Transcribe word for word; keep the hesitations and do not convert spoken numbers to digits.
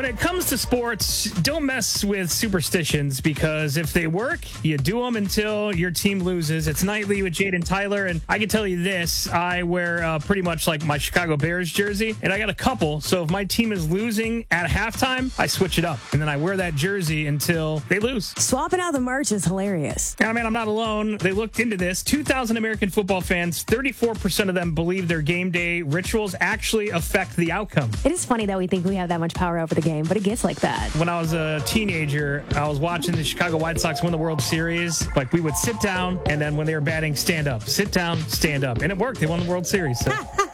it comes to sports, don't mess with superstitions because if they work, you do them until your team loses. It's Nightly with Jade and Tyler, and I can tell you this. I wear uh, pretty much like my Chicago Bears jersey, and I got a couple. So if my team is losing at halftime, I switch it up, and then I wear that jersey until they lose. Swapping out the merch is hilarious. I mean, I'm not alone. They looked into this. two thousand American football fans, thirty-four percent of them believe their game day rituals actually affect the outcome. It is funny that we think we have that much power over the game, but it gets like that. When I was a teenager, I was watching the Chicago White Sox win the World Series. Like, we would sit down, and then when they were batting, stand up. Sit down, stand up. And it worked. They won the World Series. So.